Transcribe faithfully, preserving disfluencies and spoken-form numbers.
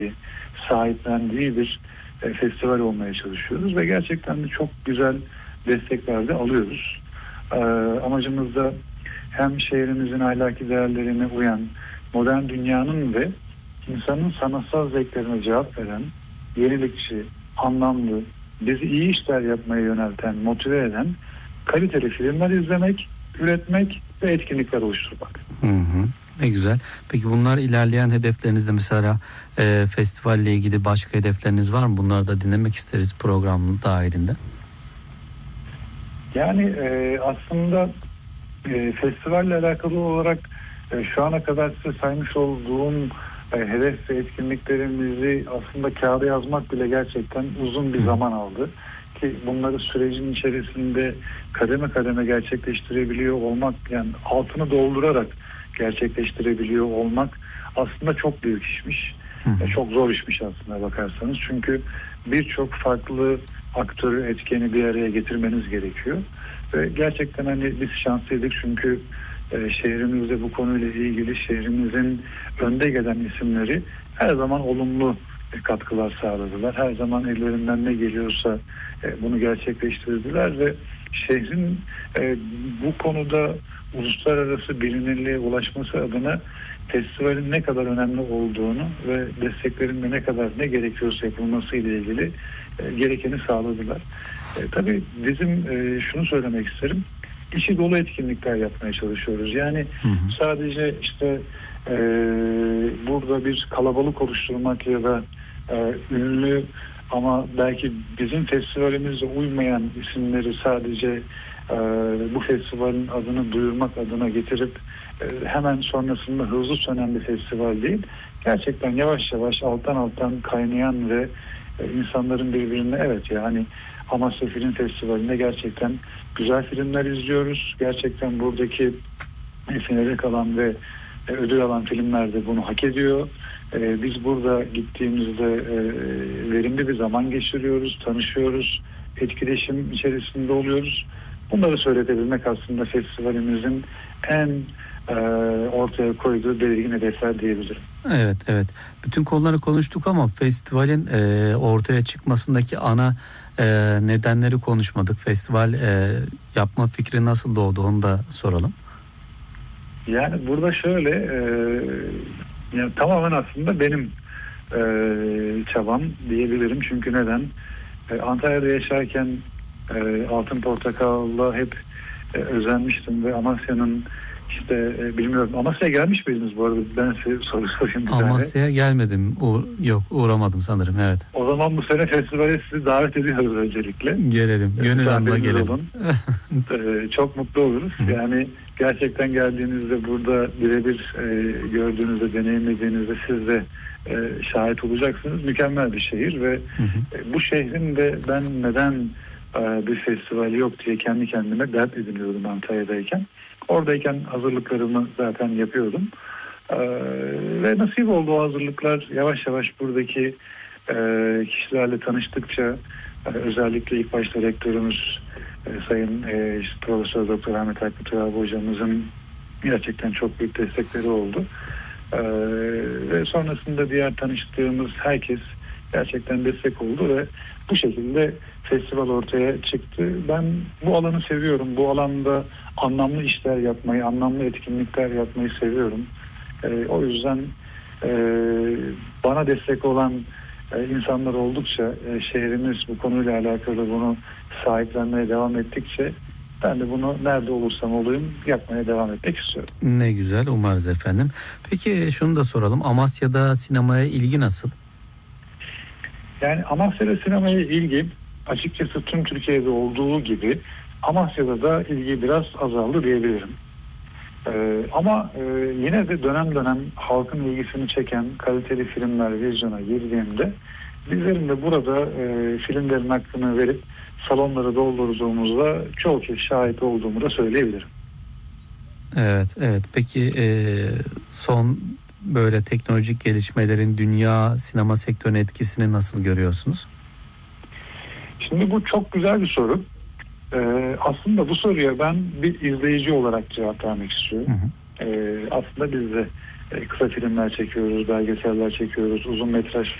sahiplendiği bir e, festival olmaya çalışıyoruz ve gerçekten de çok güzel destekler de alıyoruz. E, amacımız da hem şehrimizin ahlaki değerlerine uyan, modern dünyanın ve insanın sanatsal zevklerine cevap veren, yenilikçi, anlamlı, bizi iyi işler yapmaya yönelten, motive eden kaliteli filmler izlemek, üretmek ve etkinlikler oluşturmak. Hı hı. Ne güzel. Peki bunlar ilerleyen hedeflerinizde, mesela e, festivalle ilgili başka hedefleriniz var mı? Bunları da dinlemek isteriz programın dahilinde. Yani e, aslında e, festivalle alakalı olarak e, şu ana kadar size saymış olduğum e, hedef ve etkinliklerimizi aslında kağıda yazmak bile gerçekten uzun bir zaman aldı. Ki bunları sürecin içerisinde kademe kademe gerçekleştirebiliyor olmak, yani altını doldurarak gerçekleştirebiliyor olmak aslında çok büyük işmiş. Hı hı. Çok zor işmiş aslında bakarsanız. Çünkü birçok farklı aktörü, etkeni bir araya getirmeniz gerekiyor. Ve gerçekten hani biz şanslıydık çünkü e, şehrimizde bu konuyla ilgili şehrimizin önde gelen isimleri her zaman olumlu katkılar sağladılar. Her zaman ellerinden ne geliyorsa e, bunu gerçekleştirdiler ve şehrin e, bu konuda uluslararası bilinirliğe ulaşması adına festivalin ne kadar önemli olduğunu ve desteklerin de ne kadar ne gerekiyorsa yapılması ile ilgili e, gerekeni sağladılar. E, tabii bizim e, şunu söylemek isterim. İçi dolu etkinlikler yapmaya çalışıyoruz. Yani hı hı. sadece işte e, burada bir kalabalık oluşturmak ya da e, ünlü ama belki bizim festivalimizle uymayan isimleri sadece e, bu festivalin adını duyurmak adına getirip e, hemen sonrasında hızlı sönen bir festival değil. Gerçekten yavaş yavaş alttan alttan kaynayan ve e, insanların birbirine evet yani Amasya Film Festivali'nde gerçekten güzel filmler izliyoruz. Gerçekten buradaki finale kalan ve e, ödül alan filmler de bunu hak ediyor. E, biz burada gittiğimizde e, verimli bir zaman geçiriyoruz, tanışıyoruz, etkileşim içerisinde oluyoruz. Bunları söyletebilmek aslında festivalimizin en e, ortaya koyduğu belirgin hedefler diyebilirim. Evet, evet. Bütün konuları konuştuk ama festivalin e, ortaya çıkmasındaki ana e, nedenleri konuşmadık. Festival e, yapma fikri nasıl doğdu, onu da soralım. Yani burada şöyle e, yani tamamen aslında benim e, çabam diyebilirim. Çünkü neden? E, Antalya'da yaşarken e, Altın Portakal'la hep e, özenmiştim ve Amasya'nın işte e, bilmiyorum, Amasya'ya gelmiş miydiniz bu arada? Ben size soru sorayım bir tane. Amasya'ya gelmedim. Uğ- yok uğramadım sanırım, evet. O zaman bu sene festivale sizi davet ediyoruz öncelikle. Gelelim. Gönül anla gelelim. e, çok mutlu oluruz. Yani gerçekten geldiğinizde burada birebir e, gördüğünüzde, deneyimlediğinizde siz de e, şahit olacaksınız. Mükemmel bir şehir ve hı hı. E, bu şehrin de ben neden e, bir festivali yok diye kendi kendime dert ediniyordum Antalya'dayken. Oradayken hazırlıklarımı zaten yapıyordum. Ee, ve nasip oldu o hazırlıklar. Yavaş yavaş buradaki e, kişilerle tanıştıkça e, özellikle ilk başta rektörümüz e, Sayın e, işte, Profesör Doktor Ahmet Hakkı Turabi hocamızın gerçekten çok büyük destekleri oldu. Ee, ve sonrasında diğer tanıştığımız herkes gerçekten destek oldu ve bu şekilde festival ortaya çıktı. Ben bu alanı seviyorum. Bu alanda anlamlı işler yapmayı, anlamlı etkinlikler yapmayı seviyorum. Ee, o yüzden e, bana destek olan e, insanlar oldukça e, şehrimiz bu konuyla alakalı bunu sahiplenmeye devam ettikçe ben de bunu nerede olursam olayım yapmaya devam etmek istiyorum. Ne güzel, umarız efendim. Peki şunu da soralım. Amasya'da sinemaya ilgi nasıl? Yani Amasya'da sinemaya ilgi açıkçası tüm Türkiye'de olduğu gibi Amasya'da da ilgi biraz azaldı diyebilirim. Ee, ama e, yine de dönem dönem halkın ilgisini çeken kaliteli filmler vizyona girdiğinde bizlerin de burada e, filmlerin hakkını verip salonları doldurduğumuzda çoğu kez şahit olduğumu da söyleyebilirim. Evet, evet. Peki e, son böyle teknolojik gelişmelerin dünya sinema sektörüne etkisini nasıl görüyorsunuz? Şimdi bu çok güzel bir soru. Ee, aslında bu soruya ben bir izleyici olarak cevap vermek istiyorum. Hı hı. Ee, aslında biz de E, kısa filmler çekiyoruz, belgeseller çekiyoruz, uzun metraj